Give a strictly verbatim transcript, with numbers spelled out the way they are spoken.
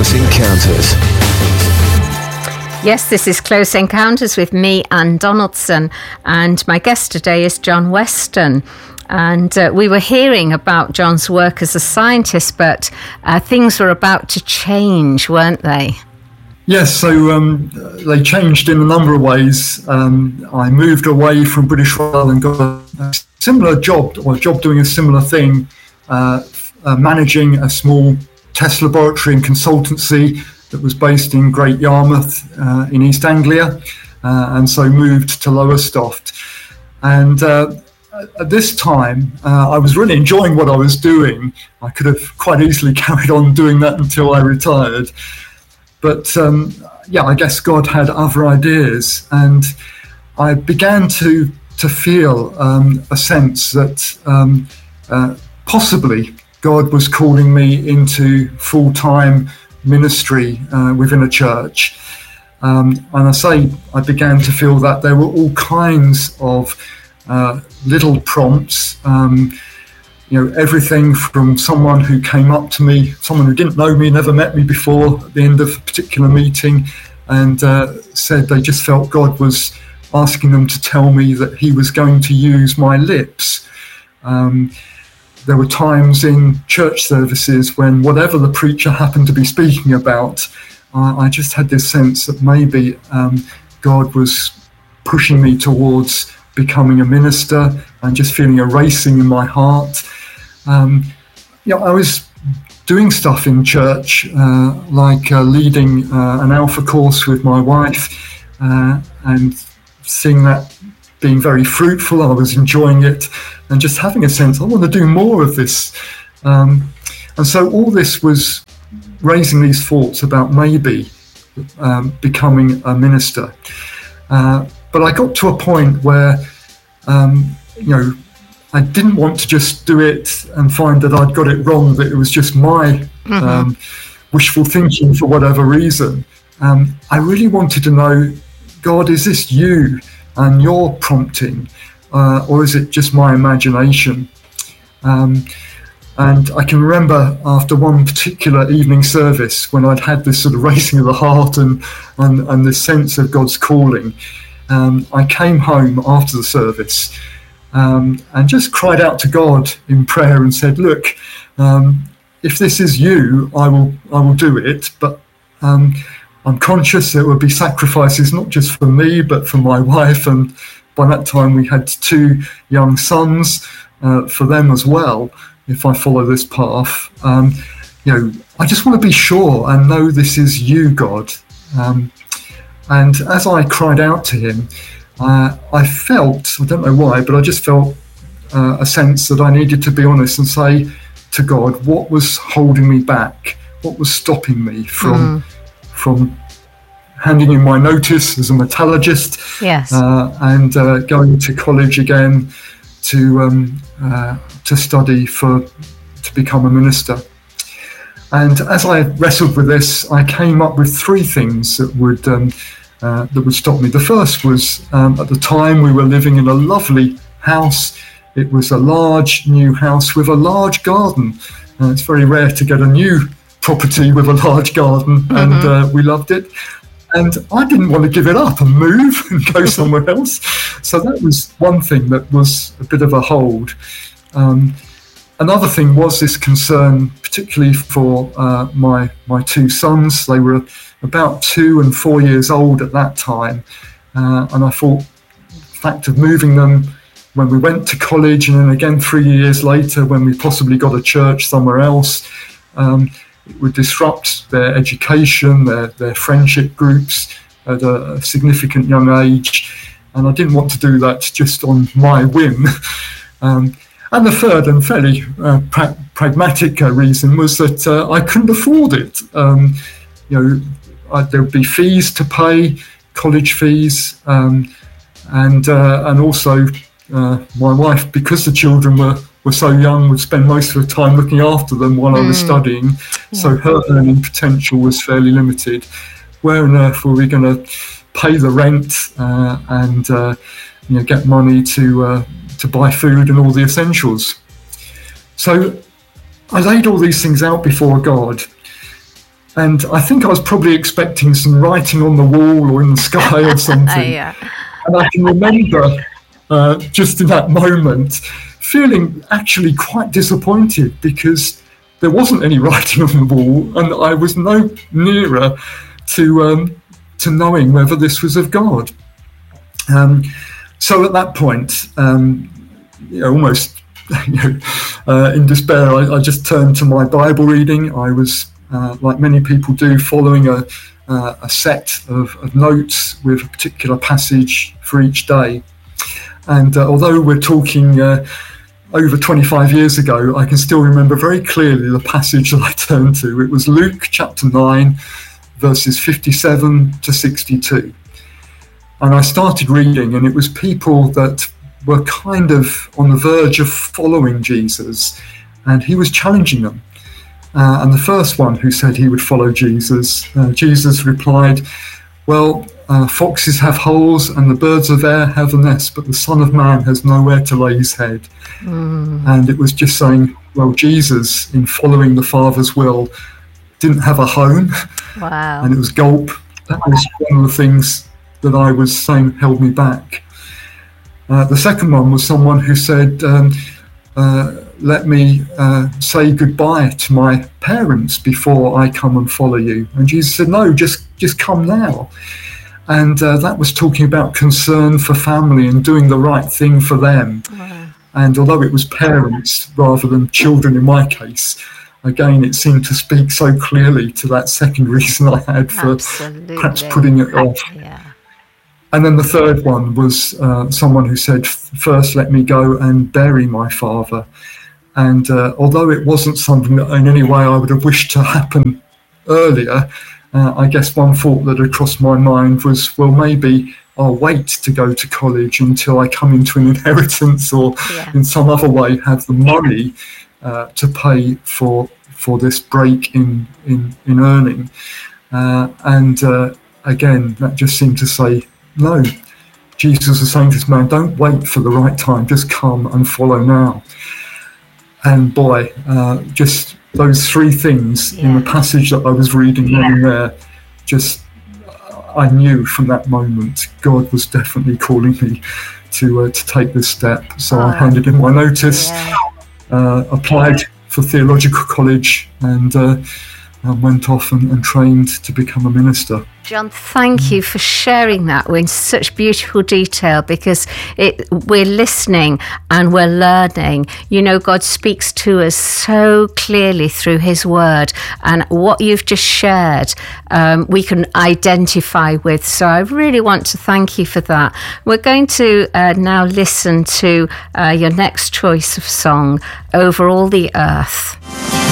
Close Encounters. Yes, this is Close Encounters with me, Anne Donaldson, and my guest today is John Weston. And uh, we were hearing about John's work as a scientist, but uh, things were about to change, weren't they? Yes, so um, they changed in a number of ways. Um, I moved away from British Rail and got a similar job, or a job doing a similar thing, uh, uh, managing a small test laboratory and consultancy that was based in Great Yarmouth uh, in East Anglia, uh, and so moved to Lowestoft. And uh, at this time, uh, I was really enjoying what I was doing. I could have quite easily carried on doing that until I retired. But um, yeah, I guess God had other ideas, and I began to to feel um, a sense that um, uh, possibly God was calling me into full-time ministry uh, within a church. Um, and I say I began to feel that there were all kinds of uh, little prompts. Um, You know, everything from someone who came up to me, someone who didn't know me, never met me before, at the end of a particular meeting, and uh, said they just felt God was asking them to tell me that he was going to use my lips. Um, there were times in church services when whatever the preacher happened to be speaking about, uh, I just had this sense that maybe um, God was pushing me towards becoming a minister, and just feeling a racing in my heart. Um, you know, I was doing stuff in church, uh, like uh, leading uh, an Alpha course with my wife, uh, and seeing that being very fruitful. I was enjoying it, and just having a sense, I want to do more of this. Um, and so all this was raising these thoughts about maybe um, becoming a minister. Uh, but I got to a point where, um, you know, I didn't want to just do it and find that I'd got it wrong, that it was just my mm-hmm. um, wishful thinking for whatever reason. Um, I really wanted to know, God, is this you and your prompting, uh, or is it just my imagination? Um, and I can remember after one particular evening service when I'd had this sort of racing of the heart and, and, and this sense of God's calling, um, I came home after the service Um, and just cried out to God in prayer and said, look, um, if this is you, I will I will do it. But um, I'm conscious there will be sacrifices, not just for me, but for my wife. And by that time we had two young sons, uh, for them as well, if I follow this path. Um, you know, I just want to be sure and know this is you, God. Um, and as I cried out to him, Uh, I felt, I don't know why, but I just felt uh, a sense that I needed to be honest and say to God, what was holding me back? What was stopping me from mm. from handing in my notice as a metallurgist, yes. uh, and uh, going to college again to um, uh, to study for to become a minister. And as I wrestled with this, I came up with three things that would um, Uh, that would stop me. The first was, um, at the time we were living in a lovely house. It was a large new house with a large garden. Uh, it's very rare to get a new property with a large garden, mm-hmm. and uh, we loved it. And I didn't want to give it up and move and go somewhere else. So that was one thing that was a bit of a hold. Um, another thing was this concern, particularly for uh, my my two sons. They were about two and four years old at that time. Uh, and I thought the fact of moving them when we went to college, and then again three years later when we possibly got a church somewhere else, um, it would disrupt their education, their, their friendship groups at a significant young age. And I didn't want to do that just on my whim. um, and the third and fairly uh, pra- pragmatic uh, reason was that uh, I couldn't afford it. Um, you know, Uh, there would be fees to pay, college fees, um, and uh, and also uh, my wife, because the children were, were so young, would spend most of the time looking after them while mm. I was studying. Yeah. So her earning potential was fairly limited. Where on earth were we going to pay the rent uh, and uh, you know, get money to uh, to buy food and all the essentials? So I laid all these things out before God. And I think I was probably expecting some writing on the wall or in the sky or something. Yeah. And I can remember uh, just in that moment feeling actually quite disappointed because there wasn't any writing on the wall, and I was no nearer to um, to knowing whether this was of God. Um, so at that point, um, you know, almost you know, uh, in despair, I, I just turned to my Bible reading. I was, uh, like many people do, following a, uh, a set of, of notes with a particular passage for each day. And uh, although we're talking uh, over twenty-five years ago, I can still remember very clearly the passage that I turned to. It was Luke chapter nine, verses fifty-seven to sixty-two. And I started reading, and it was people that were kind of on the verge of following Jesus, and he was challenging them. Uh, and the first one who said he would follow Jesus, uh, Jesus replied, well, uh, foxes have holes and the birds of air have a nest, but the Son of Man has nowhere to lay his head. Mm. And it was just saying, well, Jesus, in following the Father's will, didn't have a home. Wow. And it was gulp. That was one of the things that I was saying held me back. Uh, the second one was someone who said, um, uh, let me uh, say goodbye to my parents before I come and follow you. And Jesus said, no, just, just come now. And uh, that was talking about concern for family and doing the right thing for them. Wow. And although it was parents rather than children in my case, again, it seemed to speak so clearly to that second reason I had for Absolutely. Perhaps putting it off. Yeah. And then the third one was uh, someone who said, first let me go and bury my father. And uh, although it wasn't something that in any way I would have wished to happen earlier, uh, I guess one thought that had crossed my mind was, well, maybe I'll wait to go to college until I come into an inheritance or yeah. in some other way have the money uh, to pay for for this break in, in, in earning. Uh, and uh, again, that just seemed to say, no, Jesus is saying to this man, don't wait for the right time, just come and follow now. And boy, uh, just those three things yeah. in the passage that I was reading yeah. in there, just I knew from that moment God was definitely calling me to uh, to take this step. So oh. I handed in my notice, yeah. uh, applied for theological college, and uh, and went off and, and trained to become a minister. John, thank you for sharing that in such beautiful detail, because it, we're listening and we're learning. You know, God speaks to us so clearly through his word, and what you've just shared, um, we can identify with. So I really want to thank you for that. We're going to uh, now listen to uh, your next choice of song, Over All the Earth.